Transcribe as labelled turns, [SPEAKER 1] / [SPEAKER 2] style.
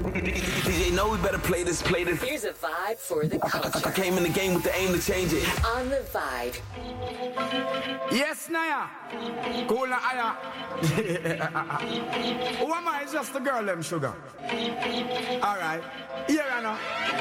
[SPEAKER 1] DJ know we better play this.
[SPEAKER 2] Here's a vibe for the culture.
[SPEAKER 1] I came in the game with the aim to change it.
[SPEAKER 2] On the Vibe.
[SPEAKER 3] Yes, Naya. Cool na aya. Who am I? Just the girl, them sugar. Alright. Here I know.